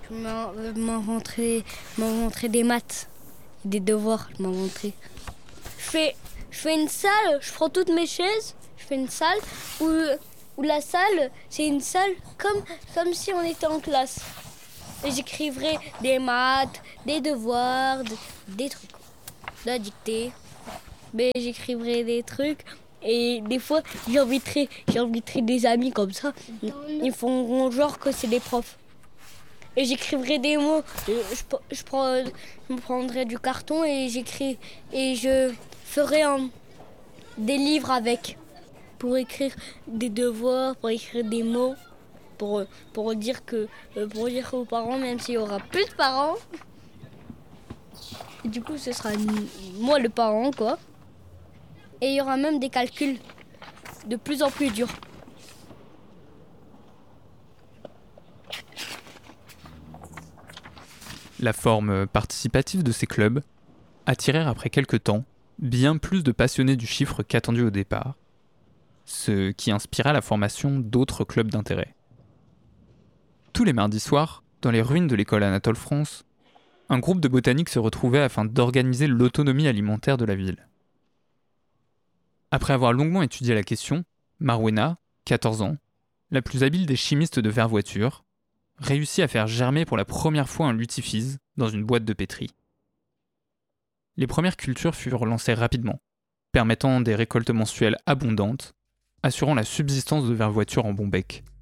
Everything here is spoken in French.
m'inventerai des maths, des devoirs, je m'inventerai. Je fais une salle, je prends toutes mes chaises, je fais une salle où la salle, c'est une salle comme si on était en classe. Et j'écrivrai des maths, des devoirs, des trucs, de la dictée. Mais j'écrivrai des trucs et des fois j'inviterai des amis comme ça. Ils font genre que c'est des profs. Et j'écrivrai des mots. Je prendrai du carton et je ferai des livres avec. Pour écrire des devoirs, pour écrire des mots. Pour dire aux parents, même s'il y aura plus de parents. Et du coup, ce sera moi le parent, quoi. Et il y aura même des calculs de plus en plus durs. La forme participative de ces clubs attirèrent après quelques temps bien plus de passionnés du chiffre qu'attendu au départ, ce qui inspira la formation d'autres clubs d'intérêt. Tous les mardis soirs, dans les ruines de l'école Anatole France, un groupe de botaniques se retrouvait afin d'organiser l'autonomie alimentaire de la ville. Après avoir longuement étudié la question, Marwena, 14 ans, la plus habile des chimistes de Vervoiture, réussit à faire germer pour la première fois un lutifise dans une boîte de pétri. Les premières cultures furent lancées rapidement, permettant des récoltes mensuelles abondantes, assurant la subsistance de Vervoiture en Bombec.